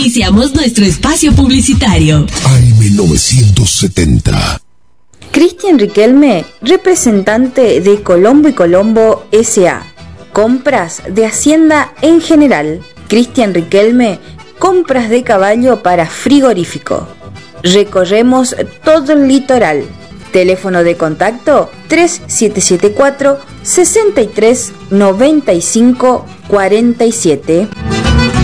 Iniciamos nuestro espacio publicitario. AM970. Cristian Riquelme, representante de Colombo y Colombo S.A. Compras de Hacienda en general. Cristian Riquelme, compras de caballo para frigorífico. Recorremos todo el litoral. Teléfono de contacto 3774 63 95 47.